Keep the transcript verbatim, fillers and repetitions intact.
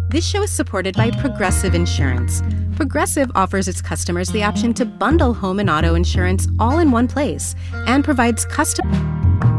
This show is supported by Progressive Insurance. Progressive offers its customers the option to bundle home and auto insurance all in one place and provides custom...